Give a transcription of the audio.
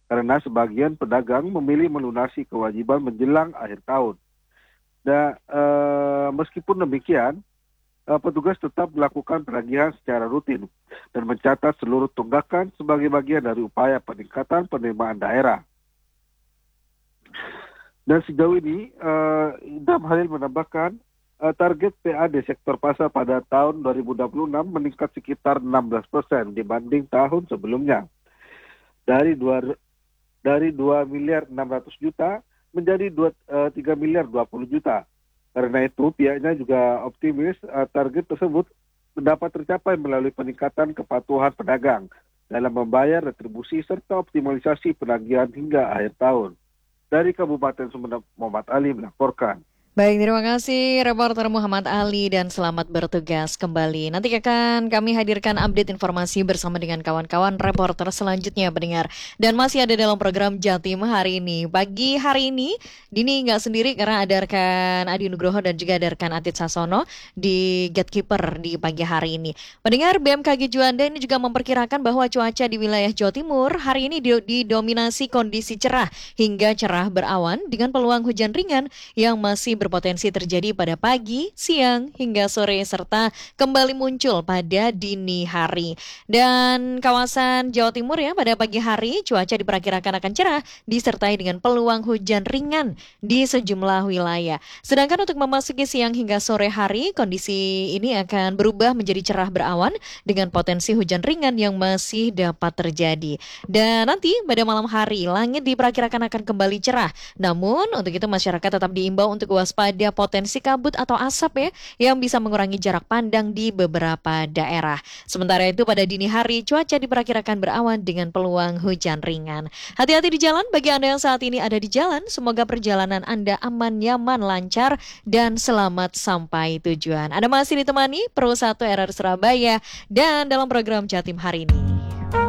karena sebagian pedagang memilih melunasi kewajiban menjelang akhir tahun. Dan meskipun demikian, petugas tetap melakukan penagihan secara rutin dan mencatat seluruh tunggakan sebagai bagian dari upaya peningkatan penerimaan daerah. Dan sejauh ini, Idam Halil menambahkan target PAD sektor pasar pada tahun 2026 meningkat sekitar 16% dibanding tahun sebelumnya. Dari 2 miliar 600 juta menjadi 3 miliar 20 juta. Karena itu, pihaknya juga optimis target tersebut dapat tercapai melalui peningkatan kepatuhan pedagang dalam membayar retribusi serta optimalisasi penagihan hingga akhir tahun. Dari Kabupaten Sumeneb, Muhammad Ali melaporkan. Baik, terima kasih reporter Muhammad Ali dan selamat bertugas kembali. Nanti akan kami hadirkan update informasi bersama dengan kawan-kawan reporter selanjutnya pendengar. Dan masih ada dalam program Jatim hari ini. Pagi hari ini, Dini nggak sendiri karena ada rekan Adi Nugroho dan juga ada rekan Atit Sasono di Gatekeeper di pagi hari ini. Pendengar, BMKG Juanda ini juga memperkirakan bahwa cuaca di wilayah Jawa Timur hari ini didominasi kondisi cerah hingga cerah berawan dengan peluang hujan ringan yang masih berpotensi terjadi pada pagi, siang, hingga sore serta kembali muncul pada dini hari. Dan kawasan Jawa Timur ya pada pagi hari cuaca diperkirakan akan cerah disertai dengan peluang hujan ringan di sejumlah wilayah. Sedangkan untuk memasuki siang hingga sore hari kondisi ini akan berubah menjadi cerah berawan dengan potensi hujan ringan yang masih dapat terjadi. Dan nanti pada malam hari langit diperkirakan akan kembali cerah. Namun untuk itu masyarakat tetap diimbau untuk waspada potensi kabut atau asap ya yang bisa mengurangi jarak pandang di beberapa daerah. Sementara itu pada dini hari cuaca diperkirakan berawan dengan peluang hujan ringan. Hati-hati di jalan bagi Anda yang saat ini ada di jalan. Semoga perjalanan Anda aman, nyaman, lancar dan selamat sampai tujuan. Anda masih ditemani Pro 1 RR Surabaya dan dalam program Jatim hari ini.